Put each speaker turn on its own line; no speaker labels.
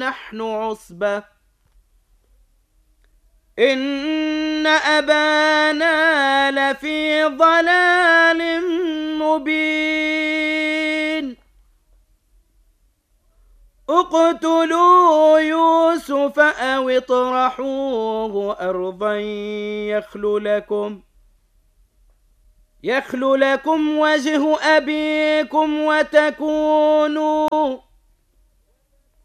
نحن عصبة إن أبانا لفي ضلال مبين اقتلوا يوسف أو اطرحوه أرضا يخل لكم وجه أبيكم